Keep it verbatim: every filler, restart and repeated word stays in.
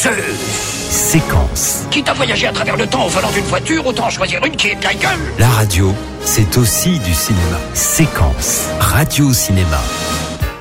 danseuse. Séquence. Quitte à voyager à travers le temps au volant d'une voiture, autant choisir une qui est de la gueule. La radio, c'est aussi du cinéma. Séquence. Radio Cinéma.